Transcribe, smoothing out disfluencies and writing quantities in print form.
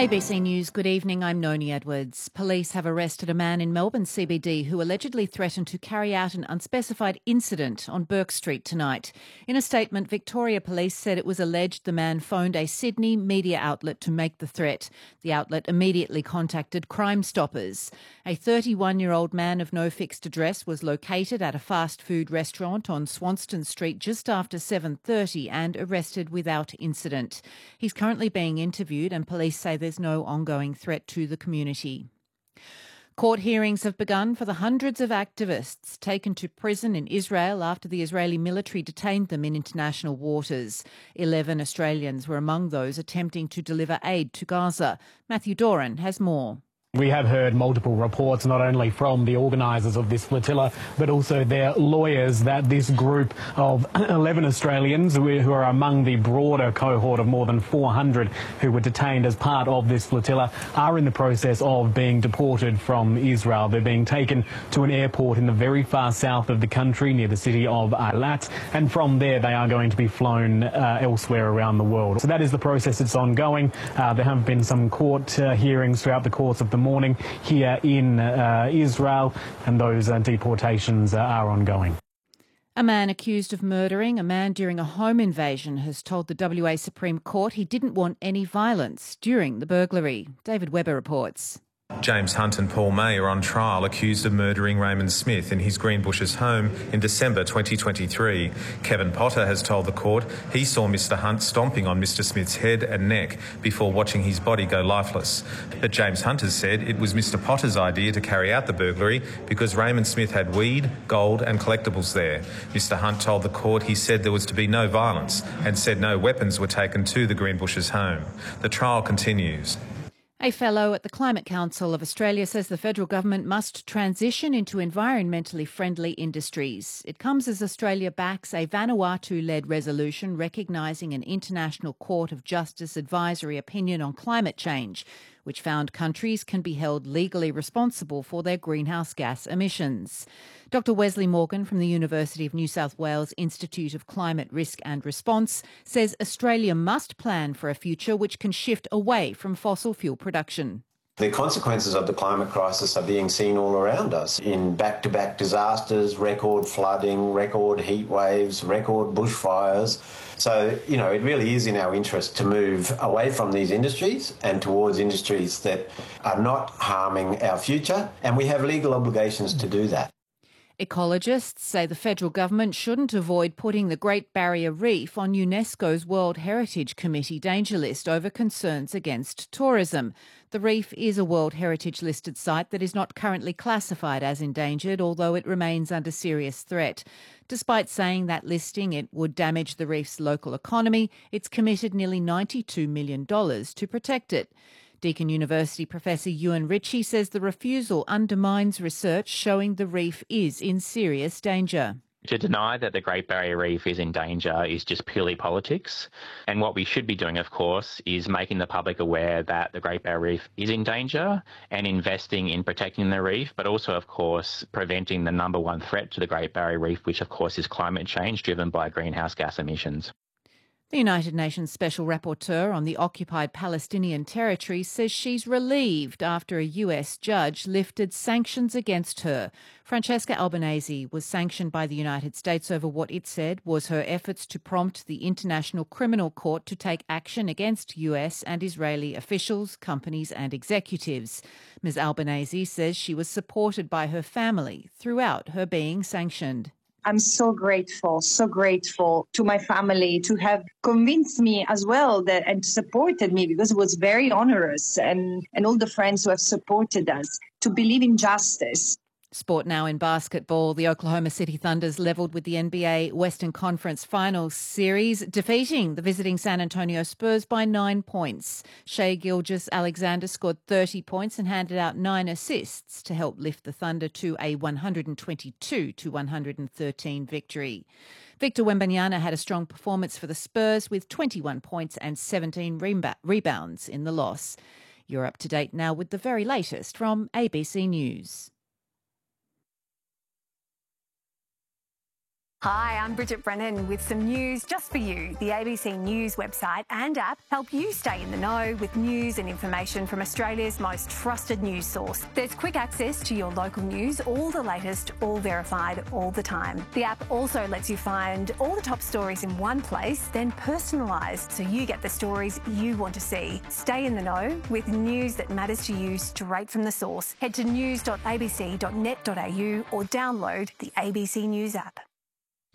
ABC News, good evening, I'm Noni Edwards. Police have arrested a man in Melbourne CBD who allegedly threatened to carry out an unspecified incident on Bourke Street tonight. In a statement, Victoria Police said it was alleged the man phoned a Sydney media outlet to make the threat. The outlet immediately contacted Crime Stoppers. A 31-year-old man of no fixed address was located at a fast food restaurant on Swanston Street just after 7:30 and arrested without incident. He's currently being interviewed and police say there's no ongoing threat to the community. Court hearings have begun for the hundreds of activists taken to prison in Israel after the Israeli military detained them in international waters. 11 Australians were among those attempting to deliver aid to Gaza. Matthew Doran has more. We have heard multiple reports, not only from the organisers of this flotilla, but also their lawyers, that this group of 11 Australians who are among the broader cohort of more than 400 who were detained as part of this flotilla are in the process of being deported from Israel. They're being taken to an airport in the very far south of the country near the city of Eilat, and from there they are going to be flown elsewhere around the world. So that is the process that's ongoing. There have been some court hearings throughout the course of the morning here in Israel, and those deportations are ongoing. A man accused of murdering a man during a home invasion has told the WA Supreme Court he didn't want any violence during the burglary. David Webber reports. James Hunt and Paul May are on trial accused of murdering Raymond Smith in his Greenbushes home in December 2023. Kevin Potter has told the court he saw Mr Hunt stomping on Mr Smith's head and neck before watching his body go lifeless. But James Hunt has said it was Mr Potter's idea to carry out the burglary because Raymond Smith had weed, gold and collectibles there. Mr Hunt told the court he said there was to be no violence and said no weapons were taken to the Greenbushes home. The trial continues. A fellow at the Climate Council of Australia says the federal government must transition into environmentally friendly industries. It comes as Australia backs a Vanuatu-led resolution recognising an International Court of Justice advisory opinion on climate change, which found countries can be held legally responsible for their greenhouse gas emissions. Dr Wesley Morgan from the University of New South Wales Institute of Climate Risk and Response says Australia must plan for a future which can shift away from fossil fuel production. The consequences of the climate crisis are being seen all around us in back-to-back disasters, record flooding, record heat waves, record bushfires. So, it really is in our interest to move away from these industries and towards industries that are not harming our future, and we have legal obligations to do that. Ecologists say the federal government shouldn't avoid putting the Great Barrier Reef on UNESCO's World Heritage Committee danger list over concerns against tourism. The reef is a World Heritage listed site that is not currently classified as endangered, although it remains under serious threat. Despite saying that listing it would damage the reef's local economy, it's committed nearly $92 million to protect it. Deakin University Professor Ewan Ritchie says the refusal undermines research showing the reef is in serious danger. To deny that the Great Barrier Reef is in danger is just purely politics. And what we should be doing, of course, is making the public aware that the Great Barrier Reef is in danger and investing in protecting the reef, but also, of course, preventing the number one threat to the Great Barrier Reef, which, of course, is climate change driven by greenhouse gas emissions. The United Nations Special Rapporteur on the occupied Palestinian territory says she's relieved after a US judge lifted sanctions against her. Francesca Albanese was sanctioned by the United States over what it said was her efforts to prompt the International Criminal Court to take action against US and Israeli officials, companies and executives. Ms. Albanese says she was supported by her family throughout her being sanctioned. I'm so grateful to my family to have convinced me as well that and supported me, because it was very onerous, and all the friends who have supported us to believe in justice. Sport now in basketball. The Oklahoma City Thunders levelled with the NBA Western Conference Finals Series, defeating the visiting San Antonio Spurs by 9 points. Shai Gilgeous-Alexander scored 30 points and handed out 9 assists to help lift the Thunder to a 122-113 victory. Victor Wembanyama had a strong performance for the Spurs with 21 points and 17 rebounds in the loss. You're up to date now with the very latest from ABC News. Hi, I'm Bridget Brennan with some news just for you. The ABC News website and app help you stay in the know with news and information from Australia's most trusted news source. There's quick access to your local news, all the latest, all verified, all the time. The app also lets you find all the top stories in one place, then personalised so you get the stories you want to see. Stay in the know with news that matters to you straight from the source. Head to news.abc.net.au or download the ABC News app.